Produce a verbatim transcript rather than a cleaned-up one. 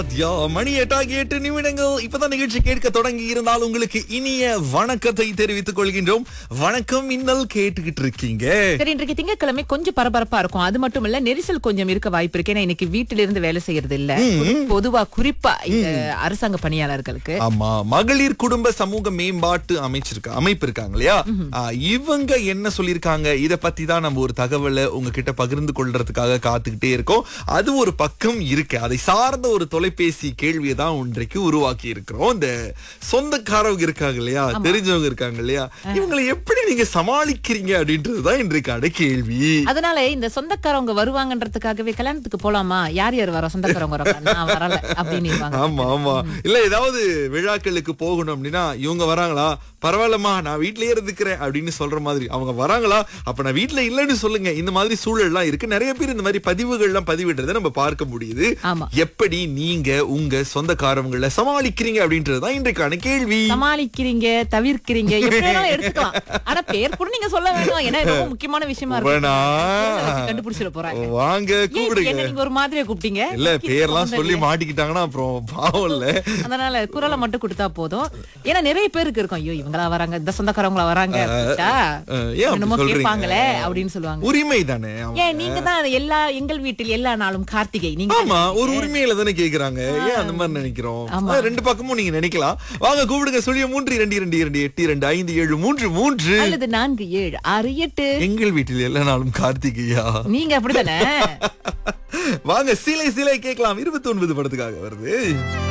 யா, மணி எட்டாகி எட்டு நிமிடங்கள் இப்பதான் நிகழ்ச்சி கேட்க தொடங்கி இருந்தால் உங்களுக்கு இனிய வணக்கத்தை தெரிவித்துக் கொள்கின்றோம். வணக்கம் இன்னல் கேட்டுக்கிட்டு இருக்கீங்க. சரி, இன்றைக்கு திங்கட்கிழமை கொஞ்சம் பரபரப்பா இருக்கும். அது மட்டும் இல்ல, நெரிசல் கொஞ்சம் இருக்க வாய்ப்பு இருக்கு. ஏன்னா இன்னைக்கு வீட்டில இருந்து வேலை செய்யறது இல்ல. பொதுவா குறிப்பா இந்த அரசாங்க பணியாளர்களுக்கு ஆமா, மகளிர் குடும்ப சமூக மேம்பாட்டு அமைச்சிருக்க அமைப்பு இருக்காங்க இல்லையா, ஆ, இவங்க என்ன சொல்லிருக்காங்க இத பத்தி தான் நம்ம ஒரு தகவலை உங்ககிட்ட பகிர்ந்து கொள்றதுக்காக காத்துக்கிட்டே இருக்கோம். அது ஒரு பக்கம் இருக்கு, அதை சார்ந்த ஒரு தொலைபேசி கேள்வியை தான் இன்றைக்கு உருவாக்கி இருக்கிறோம். இந்த சொந்தக்காரவங்க இருக்காங்க இல்லையா, தெரிஞ்சவங்க இருக்காங்க இல்லையா, இவங்களை எப்படி நீங்க சமாளிக்கிறீங்க அப்படின்றதுதான் இன்றைக்கான கேள்வி. அதனால இந்த சொந்தக்காரவங்க வருவாங்கன்றதுக்காகவே கல்யாணத்துக்கு போலாமா, யார் யார் வர சொந்தக்காரவங்க வராங்க, நான் வரல அப்படின்னு. ஆமா ஆமா, இல்ல ஏதாவது விழாக்களுக்கு போகணும் அப்படின்னா இவங்க வராங்களா, பரவாயில்லமா நான் வீட்லயே இருந்துக்கிறேன் அப்படின்னு சொல்ற மாதிரி. அவங்க வராங்களா, அப்ப நான் வீட்டுல இல்லன்னு சொல்லுங்க. இந்த மாதிரி சூழல் எல்லாம் இருக்கு. நிறைய பேர் இந்த மாதிரி பதிவுகள் எல்லாம் பதிவிடுறதை நம்ம பார்க்க முடியுது. எப்படி நீங்க உங்க சொந்தக்காரவங்களை சமாளிக்கிறீங்க அப்படின்றதுதான் இன்றைக்கான கேள்வி. சமாளிக்கிறீங்க, தவிர்க்கிறீங்க, எப்படி வேணாலும் எடுத்துக்கலாம். ஆனா பேர் கூட நீங்க சொல்ல வேண்டாம், ஏன்னா ரொம்ப முக்கியமான விஷயமா இருக்கு. கண்டுபிடிச்சிட போறாங்க. வாங்க கூப்பிடுங்க. நீங்க ஒரு மாதிரியா கூப்பிட்டீங்க. இல்ல பேர்லாம் சொல்லி மாட்டிக்கிட்டாங்கன்னா அப்புறம் பாவம் இல்ல. அதனால குரலை மட்டும் கொடுத்தா போதும். ஏன்னா நிறைய பேருக்கு இருக்கும், ஐயோ இவங்களா வராங்க, இந்த சொந்தக்காரவங்களா வராங்க, என்னமோ கேட்பாங்களே அப்படின்னு சொல்லுவாங்க. உரிமை தானே. ஏன் நீங்க தான் எல்லா எங்கள் வீட்டில் எல்லா நாளும் கார்த்திகை, நீங்க ஆமா ஒரு உரிமையில தானே கேக்குறாங்க. ஏன் அந்த மாதிரி நினைக்கிறோம்? ரெண்டு பக்கமும் நீங்க நினைக்கலாம். வாங்க கூப்பிடுங்க. சொல்லிய மூன்று இரண்டு இரண்டு இரண்டு எட்டு இரண்டு ஐந்து ஏழு மூன்று மூன்று அல்லது நான்கு ஏழு ஆறு எட்டு. எங்கள் வீட்டில் எல்லா நாளும் கார்த்திகையா? நீங்க அப்படித்தானே. வாங்க சிலை சிலை கேட்கலாம். இருபத்தி ஒன்பது படத்துக்காக வருது.